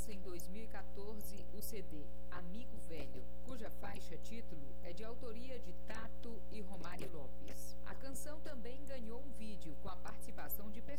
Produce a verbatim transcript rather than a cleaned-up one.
lança em dois mil e quatorze o C D Amigo Velho, cuja faixa título é de autoria de Tato e Romário Lopes. A canção também ganhou um vídeo com a participação de